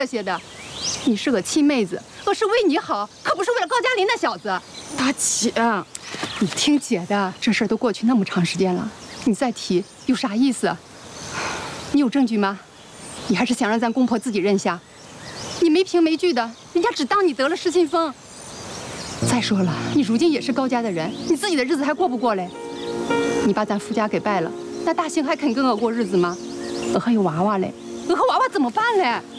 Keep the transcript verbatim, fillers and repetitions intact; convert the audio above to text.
这些的。你是个亲妹子，我是为你好，可不是为了高加林那小子。大姐，你听姐的，这事儿都过去那么长时间了，你再提有啥意思？你有证据吗？你还是想让咱公婆自己认下？你没凭没据的，人家只当你得了失心疯。再说了，你如今也是高家的人，你自己的日子还过不过嘞？你把咱夫家给败了，那大兴还肯跟我过日子吗？我还有娃娃嘞，我和娃娃怎么办嘞？